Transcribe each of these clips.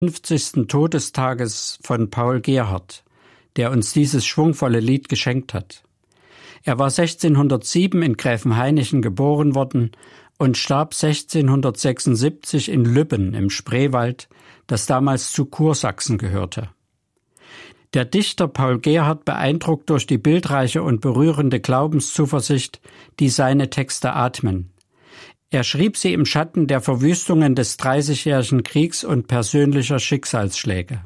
50. Todestages von Paul Gerhardt, der uns dieses schwungvolle Lied geschenkt hat. Er war 1607 in Gräfenhainichen geboren worden und starb 1676 in Lübben im Spreewald, das damals zu Kursachsen gehörte. Der Dichter Paul Gerhardt beeindruckt durch die bildreiche und berührende Glaubenszuversicht, die seine Texte atmen. Er schrieb sie im Schatten der Verwüstungen des Dreißigjährigen Kriegs und persönlicher Schicksalsschläge.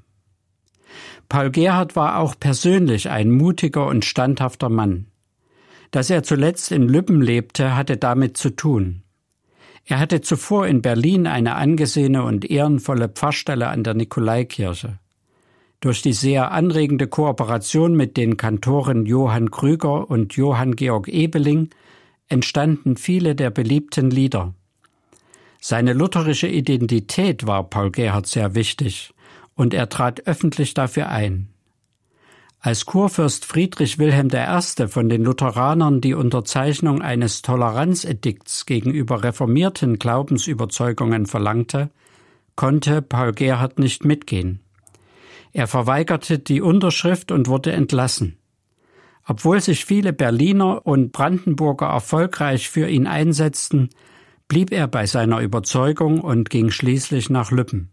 Paul Gerhardt war auch persönlich ein mutiger und standhafter Mann. Dass er zuletzt in Lübben lebte, hatte damit zu tun. Er hatte zuvor in Berlin eine angesehene und ehrenvolle Pfarrstelle an der Nikolaikirche. Durch die sehr anregende Kooperation mit den Kantoren Johann Krüger und Johann Georg Ebeling entstanden viele der beliebten Lieder. Seine lutherische Identität war Paul Gerhardt sehr wichtig und er trat öffentlich dafür ein. Als Kurfürst Friedrich Wilhelm I. von den Lutheranern die Unterzeichnung eines Toleranzedikts gegenüber reformierten Glaubensüberzeugungen verlangte, konnte Paul Gerhardt nicht mitgehen. Er verweigerte die Unterschrift und wurde entlassen. Obwohl sich viele Berliner und Brandenburger erfolgreich für ihn einsetzten, blieb er bei seiner Überzeugung und ging schließlich nach Lübben.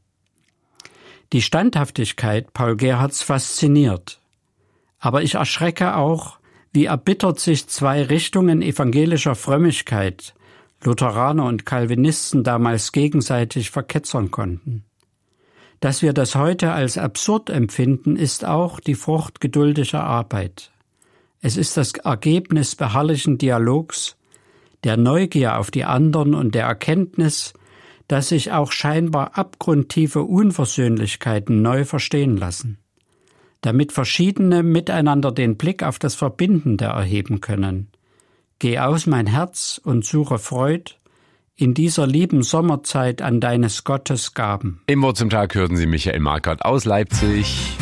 Die Standhaftigkeit Paul Gerhardts fasziniert. Aber ich erschrecke auch, wie erbittert sich zwei Richtungen evangelischer Frömmigkeit, Lutheraner und Calvinisten, damals gegenseitig verketzern konnten. Dass wir das heute als absurd empfinden, ist auch die Frucht geduldiger Arbeit. Es ist das Ergebnis beharrlichen Dialogs, der Neugier auf die anderen und der Erkenntnis, dass sich auch scheinbar abgrundtiefe Unversöhnlichkeiten neu verstehen lassen, damit Verschiedene miteinander den Blick auf das Verbindende erheben können. Geh aus, mein Herz, und suche Freud in dieser lieben Sommerzeit an deines Gottes Gaben. Im Wort zum Tag hörten Sie Michael Markert aus Leipzig.